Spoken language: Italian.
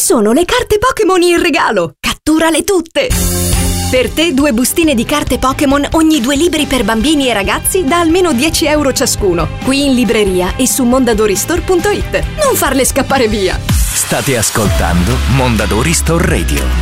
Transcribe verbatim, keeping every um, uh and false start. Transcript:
sono le carte Pokémon in regalo! Catturale tutte! Per te due bustine di carte Pokémon ogni due libri per bambini e ragazzi da almeno dieci euro ciascuno. Qui in libreria e su mondadori store punto it. Non farle scappare via! State ascoltando Mondadori Store Radio.